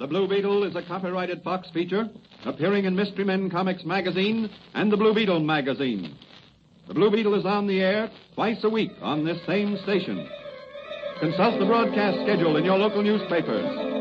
Blue Beetle is a copyrighted Fox feature appearing in Mystery Men Comics magazine and the Blue Beetle magazine. The Blue Beetle is on the air twice a week on this same station. Consult the broadcast schedule in your local newspapers.